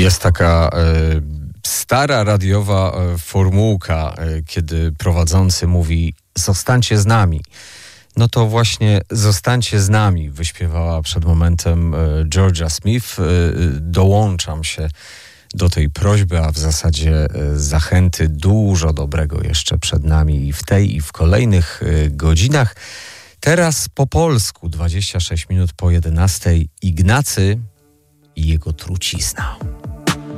Jest taka stara radiowa formułka, kiedy prowadzący mówi: zostańcie z nami. No to właśnie zostańcie z nami wyśpiewała przed momentem Georgia Smith. Dołączam się do tej prośby, a w zasadzie zachęty. Dużo dobrego jeszcze przed nami i w tej, i w kolejnych godzinach. Teraz po polsku, 26 minut po 11. Ignacy i jego trucizna.